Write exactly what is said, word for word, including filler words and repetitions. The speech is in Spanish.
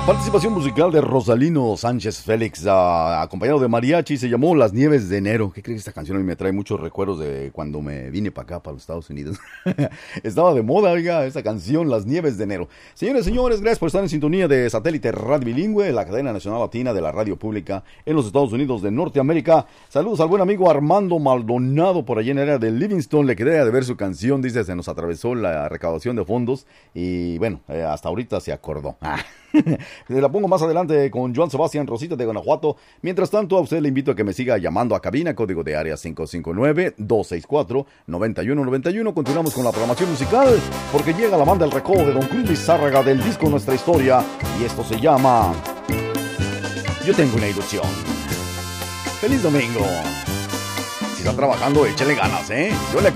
Participación musical de Rosalino Sánchez Félix, ah, acompañado de mariachi, se llamó Las Nieves de Enero. ¿Qué crees que esta canción a mí me trae muchos recuerdos de cuando me vine para acá, para los Estados Unidos? Estaba de moda, oiga, esta canción, Las Nieves de Enero. Señores, señores, gracias por estar en sintonía de Satélite Radio Bilingüe, la cadena nacional latina de la radio pública en los Estados Unidos de Norteamérica. Saludos al buen amigo Armando Maldonado por allá en el área de Livingston. Le quedé de ver su canción, dice, se nos atravesó la recaudación de fondos y bueno, eh, hasta ahorita se acordó. Se la pongo más adelante con Joan Sebastián Rosita de Guanajuato. Mientras tanto, a usted le invito a que me siga llamando a cabina, código de área cinco cinco nueve, dos seis cuatro, nueve uno nueve uno. Continuamos con la programación musical, porque llega la banda El Recodo de Don Cruz Lizárraga del disco Nuestra Historia, y esto se llama Yo Tengo una Ilusión. ¡Feliz domingo! Si está trabajando, échale ganas, ¿eh? Yo le